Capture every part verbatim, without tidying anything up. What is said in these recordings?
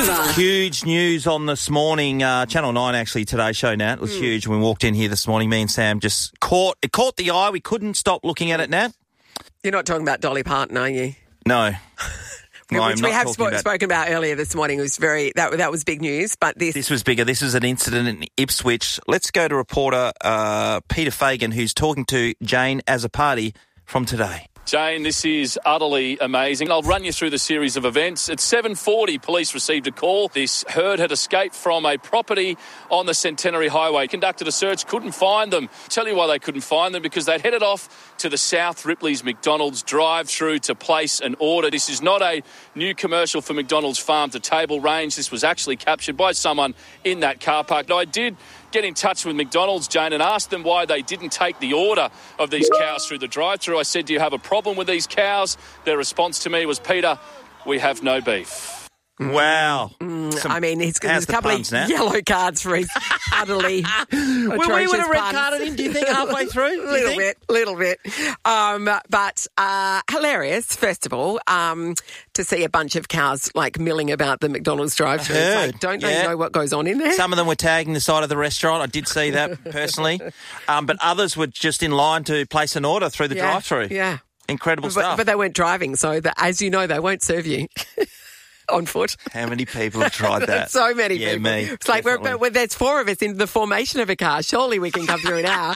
Nova. Huge news on this morning. Uh, Channel nine actually Today Show, Nat. It was mm. huge. When we walked in here this morning, me and Sam just caught it caught the eye. We couldn't stop looking at it, Nat. You're not talking about Dolly Parton, are you? No. No, Which we have sp- about... spoken about earlier this morning. It was very that that was big news, but this this was bigger. This was an incident in Ipswich. Let's go to reporter uh, Peter Fagan, who's talking to Jane Azzopardi from Today. Jane, this is utterly amazing. I'll run you through the series of events. At seven forty, police received a call. This herd had escaped from a property on the Centenary Highway. Conducted a search, couldn't find them. Tell you why they couldn't find them, because they'd headed off to the South Ripley's McDonald's drive-through to place an order. This is not a new commercial for McDonald's farm-to-table range. This was actually captured by someone in that car park. Now, I did get in touch with McDonald's, Jane, and asked them why they didn't take the order of these cows through the drive-through. I said, do you have a problem with these cows? Their response to me was, Peter, we have no beef. Wow. Mm, I mean, he's got a couple of now? yellow cards for his utterly Well, we would have red carded him, do you think, halfway through? A little bit, little bit. Um, but uh, hilarious, first of all, um, to see a bunch of cows, like, milling about the McDonald's drive-thru. Like, don't yeah. they know what goes on in there? Some of them were tagging the side of the restaurant. I did see that personally. Um, but others were just in line to place an order through the yeah, drive-thru. Yeah. Incredible but, stuff. But they weren't driving, so, that, as you know, they won't serve you. On foot. How many people have tried that? So many yeah, people. Me, it's like, we're, but there's four of us in the formation of a car. Surely we can come through an hour.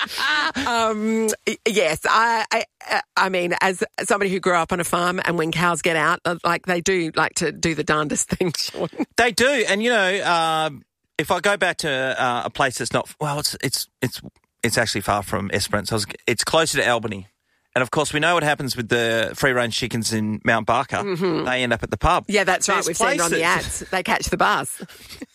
um, yes, I, I, I mean, as somebody who grew up on a farm, and when cows get out, like they do like to do the darndest thing, Sean. They do, and you know, uh, if I go back to uh, a place that's not well, it's it's it's it's actually far from Esperance. It's closer to Albany. And, of course, we know what happens with the free-range chickens in Mount Barker. Mm-hmm. They end up at the pub. Yeah, that's right. There's We've places. seen it on the ads. They catch the bus.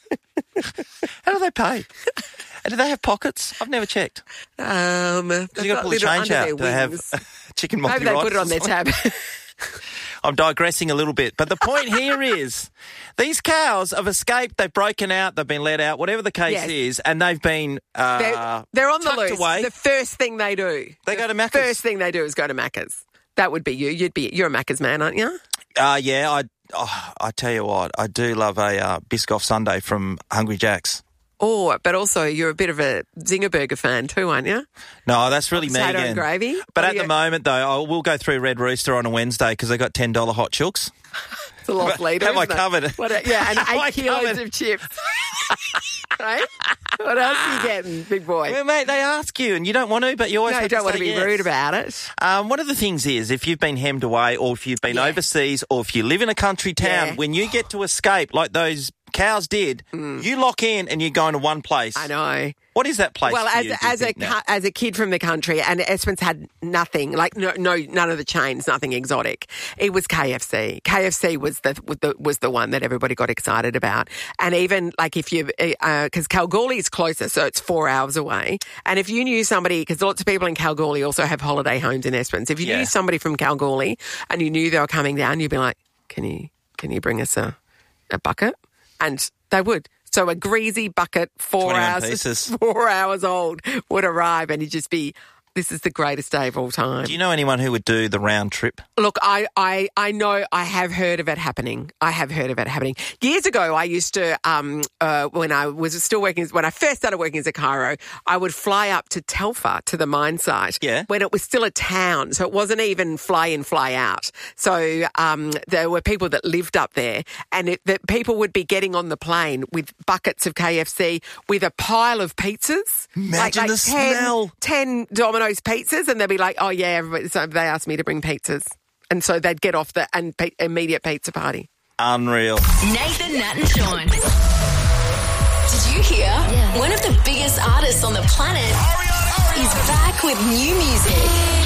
How do they pay? And do they have pockets? I've never checked. Um, You've got to pull the change out. Do they have chicken multi Maybe they put it on their tab. I'm digressing a little bit. But the point here is these cows have escaped, they've broken out, they've been let out, whatever the case yes. is, and they've been uh, they're, they're on the loose. Away. The first thing they do. They the go to Macca's. First thing they do is go to Macca's. That would be you. You'd be, you're a Macca's man, aren't you? Uh, yeah, I, oh, I tell you what, I do love a uh, Biscoff sundae from Hungry Jack's. Oh, but also you're a bit of a Zinger Burger fan too, aren't you? No, that's really me Potato again. and gravy. But what at the you... moment, though, I will go through Red Rooster on a Wednesday because they got ten dollars hot chooks. It's a lost leader, Have I isn't covered it? What a, yeah, and eight kilos covered? of chips. Right? What else are you getting, big boy? Well, mate, they ask you and you don't want to, but you always no, have you don't to want to be yes. rude about it. Um, one of the things is, if you've been hemmed away or if you've been yeah. overseas or if you live in a country town, yeah. when you get to escape like those cows did, mm. you lock in and you go into one place. I know. What is that place? Well, for as you, as a cu- as a kid from the country, and Esperance had nothing, like no, no, none of the chains, nothing exotic. It was K F C. K F C was the, the was the one that everybody got excited about. And even like if you, because uh, Kalgoorlie is closer, so it's four hours away. And if you knew somebody, because lots of people in Kalgoorlie also have holiday homes in Esperance. If you yeah. knew somebody from Kalgoorlie and you knew they were coming down, you'd be like, "Can you can you bring us a a bucket?" And they would. So a greasy bucket, four hours, pieces. four hours old, would arrive, and you'd just be, this is the greatest day of all time. Do you know anyone who would do the round trip? Look, I, I, I know, I have heard of it happening. I have heard of it happening. Years ago, I used to, um, uh, when I was still working, when I first started working as a chiro, I would fly up to Telfer, to the mine site, yeah. when it was still a town. So it wasn't even fly in, fly out. So um, there were people that lived up there, and it, that people would be getting on the plane with buckets of K F C, with a pile of pizzas. Imagine like, like the ten, smell. ten Domino's pizzas, and they'd be like, oh yeah, everybody, so they asked me to bring pizzas, and so they'd get off the and pe- immediate pizza party. Unreal. Nathan, Nat and Sean. Did you hear? Yeah. One of the biggest artists on the planet is back with new music.